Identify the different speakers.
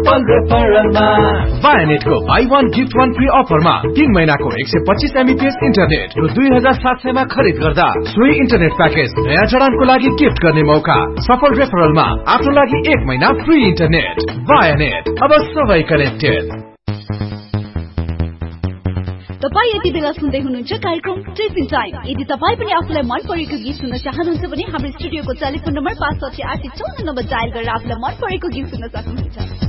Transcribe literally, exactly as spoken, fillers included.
Speaker 1: सफल रेफरलमा
Speaker 2: वायानेटको by one gift one free अफरमा तीन महिनाको एक सय पच्चीस एमबीपीएस इन्टरनेट र दुई हजार सात सयमा खरिद गर्दा सोही इन्टरनेट प्याकेज नयाँ जडानको लागि गिफ्ट गर्ने मौका। सफल रेफरलमा आफ्नो लागि एक महिना फ्री इन्टरनेट। वायानेट, अब सबै कनेक्टेड।
Speaker 3: तपाई यति बेला सुन्दै हुनुहुन्छ कार्यक्रम टिफिन टाइम। यदि तपाई पनि आफूलाई मन परेको गीत सुन्न चाहनुहुन्छ भने हाम्रो स्टुडियोको टेलिफोन नम्बर पाँच साठी आठ चौन्न नम्बर डायल गरेर आफूलाई मन परेको गीत सुन्न सक्नुहुन्छ।